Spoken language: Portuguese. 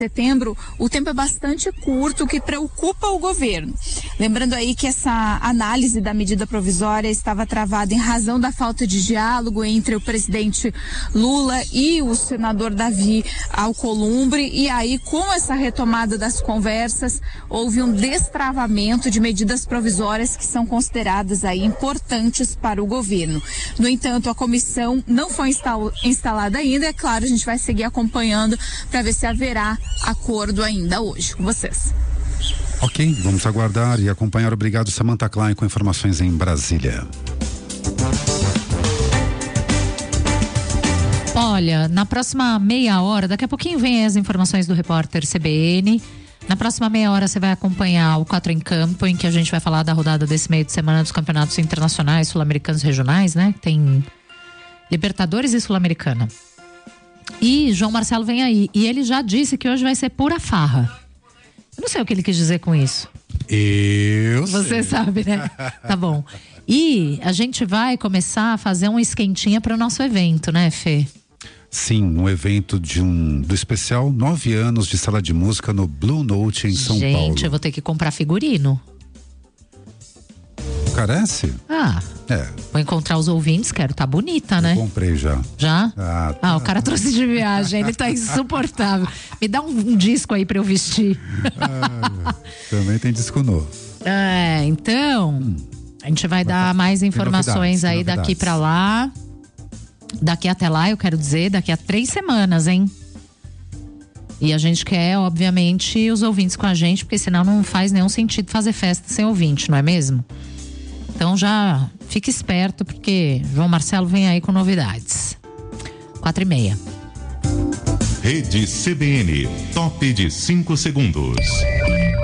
setembro, o tempo é bastante curto, o que preocupa o governo. Lembrando aí que essa análise da medida provisória estava travada em razão da falta de diálogo entre o presidente Lula e o senador Davi Alcolumbre, e aí com essa retomada das conversas houve um destravamento de medidas provisórias que são consideradas aí importantes para o governo. No entanto, a comissão não foi instalada ainda, é claro, a gente vai seguir acompanhando para ver se haverá acordo ainda hoje com vocês. Ok, vamos aguardar e acompanhar. Obrigado, Samantha Klein, com informações em Brasília. Olha, na próxima meia hora, daqui a pouquinho vem as informações do repórter CBN. Na próxima meia hora você vai acompanhar o 4 em Campo, em que a gente vai falar da rodada desse meio de semana dos campeonatos internacionais, sul-americanos regionais, né? Tem Libertadores e Sul-Americana. E João Marcelo vem aí. E ele já disse que hoje vai ser pura farra. Eu não sei o que ele quis dizer com isso. Você sabe, né? Tá bom. E a gente vai começar a fazer um esquentinha para o nosso evento, né, Fê? Sim, um evento do especial 9 anos de sala de música no Blue Note em São Paulo. Gente, eu vou ter que comprar figurino. Carece? Vou encontrar os ouvintes, quero tá bonita, né? Eu comprei já. Já? Tá. O cara trouxe de viagem, ele tá insuportável. Me dá um disco aí pra eu vestir. Também tem disco novo. Então, a gente vai dar mais informações aí daqui pra lá. Daqui até lá, eu quero dizer, daqui a 3 semanas, hein? E a gente quer, obviamente, os ouvintes com a gente, porque senão não faz nenhum sentido fazer festa sem ouvinte, não é mesmo? Então já fique esperto, porque João Marcelo vem aí com novidades. 4h30. Rede CBN, top de 5 segundos.